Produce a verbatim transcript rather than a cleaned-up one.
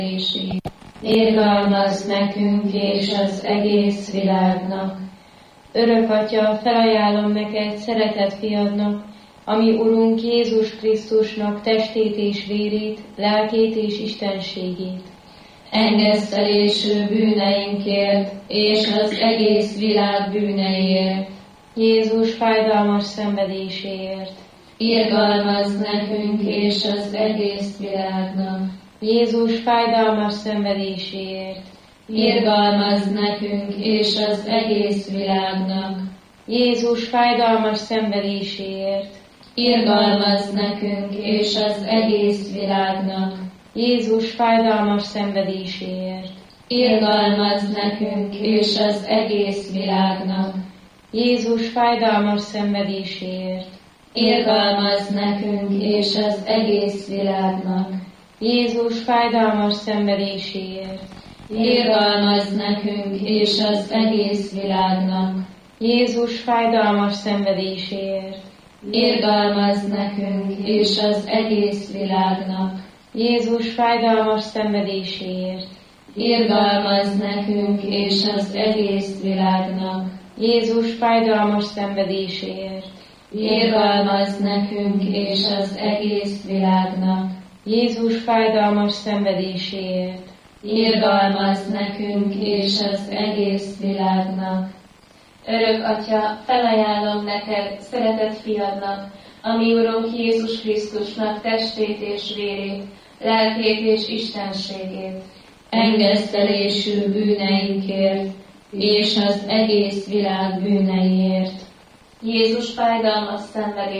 Irgalmazz nekünk és az egész világnak. Örök Atya, felajánlom neked szeretett fiadnak, ami Urunk Jézus Krisztusnak testét és vérét, lelkét és istenségét. Engesztelésű bűneinkért és az egész világ bűneiért. Jézus fájdalmas szenvedéséért. Irgalmazz nekünk és az egész világnak. Jézus fájdalmas szenvedéséért. Irgalmazz nekünk és az egész világnak. Jézus fájdalmas szenvedéséért. Irgalmazz nekünk és az egész világnak. Jézus fájdalmas szenvedéséért. Irgalmazz nekünk és az egész világnak. Jézus fájdalmas szenvedéséért. Irgalmazz nekünk és az egész világnak. Jézus fájdalmas szenvedéséért. Irgalmazz nekünk és az egész világnak. Jézus fájdalmas szenvedéséért. Irgalmazz nekünk és az egész világnak. Jézus fájdalmas szenvedéséért. Irgalmazz nekünk és az egész világnak. Jézus fájdalmas szenvedéséért. Irgalmazz nekünk és az egész világnak. Jézus fájdalmas szenvedéséért. Irgalmazz nekünk és az egész világnak. Örök Atya, felajánlom neked, szeretett fiadnak, ami Urunk Jézus Krisztusnak testét és vérét, lelkét és istenségét. Engesztelésű bűneinkért és az egész világ bűneiért. Jézus fájdalmas szenvedéséért.